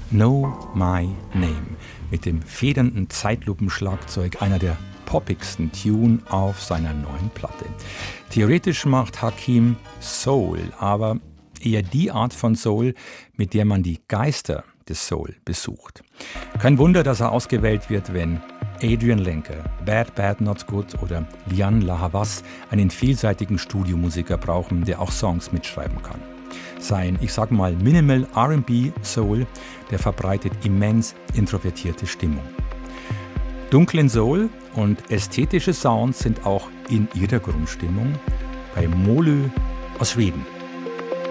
Know My Name mit dem federnden Zeitlupenschlagzeug, einer der poppigsten Tune auf seiner neuen Platte. Theoretisch macht Hakim Soul, aber eher die Art von Soul, mit der man die Geister des Soul besucht. Kein Wunder, dass er ausgewählt wird, wenn Adrian Lenker, Bad Bad Not Good oder Lian La Havas einen vielseitigen Studiomusiker brauchen, der auch Songs mitschreiben kann. Sein, ich sag mal, Minimal R&B Soul, der verbreitet immens introvertierte Stimmung. Dunklen Soul und ästhetische Sounds sind auch in ihrer Grundstimmung bei Molö aus Schweden.